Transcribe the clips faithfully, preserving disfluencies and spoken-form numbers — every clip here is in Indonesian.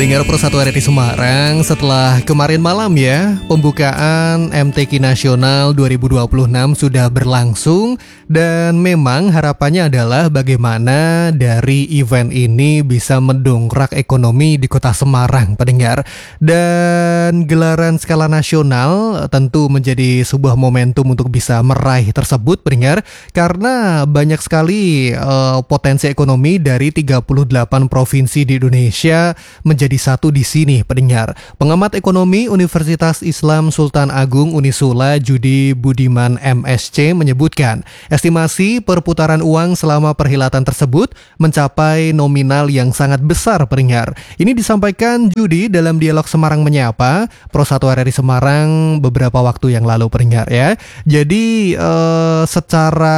Pendengar Persatu R R I Semarang, setelah kemarin malam ya, pembukaan M T Q Nasional dua ribu dua puluh enam sudah berlangsung. Dan memang harapannya adalah bagaimana dari event ini bisa mendongkrak ekonomi di kota Semarang, pendengar. Dan gelaran skala nasional tentu menjadi sebuah momentum untuk bisa meraih tersebut, pendengar. Karena banyak sekali uh, potensi ekonomi dari tiga puluh delapan provinsi di Indonesia menjadi satu di sini, pendengar. Pengamat ekonomi Universitas Islam Sultan Agung Unisula Judi Budiman M S C menyebutkan, estimasi perputaran uang selama perhelatan tersebut mencapai nominal yang sangat besar, pendengar. Ini disampaikan Judi dalam dialog Semarang Menyapa Persatu R R I Semarang beberapa waktu yang lalu, pendengar ya. Jadi eh, secara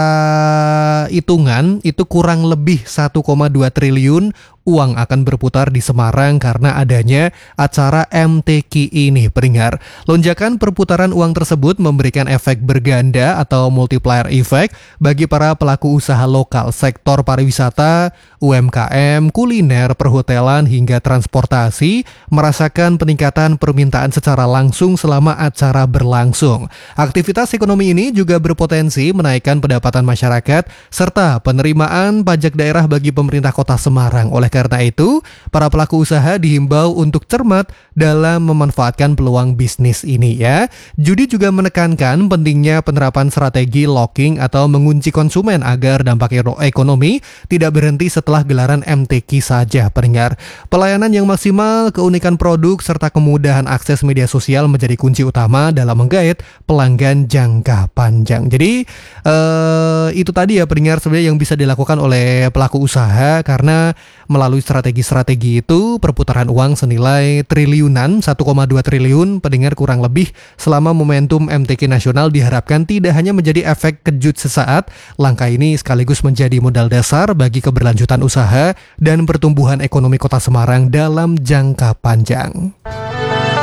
hitungan itu kurang lebih satu koma dua triliun uang akan berputar di Semarang karena adanya acara M T Q ini, pendengar. Lonjakan perputaran uang tersebut memberikan efek berganda atau multiplier effect bagi para pelaku usaha lokal, sektor pariwisata, U M K M, kuliner, perhotelan, hingga transportasi merasakan peningkatan permintaan secara langsung selama acara berlangsung. Aktivitas ekonomi ini juga berpotensi menaikkan pendapatan masyarakat serta penerimaan pajak daerah bagi pemerintah kota Semarang. Oleh karena itu, para pelaku usaha dihimbau untuk cermat dalam memanfaatkan peluang bisnis ini ya. Judi juga menekankan pentingnya penerapan strategi locking atau mengunci konsumen agar dampak ekonomi tidak berhenti setelah gelaran M T Q saja, pendengar. Pelayanan yang maksimal, keunikan produk, serta kemudahan akses media sosial menjadi kunci utama dalam menggait pelanggan jangka panjang. Jadi, eh, itu tadi ya, pendengar, sebenarnya yang bisa dilakukan oleh pelaku usaha karena melalui strategi-strategi itu perputaran uang senilai triliunan, satu koma dua triliun, pendengar, kurang lebih selama momentum M T Q Nasional diharapkan tidak hanya menjadi efek kejut sesaat. Langkah ini sekaligus menjadi modal dasar bagi keberlanjutan usaha dan pertumbuhan ekonomi kota Semarang dalam jangka panjang.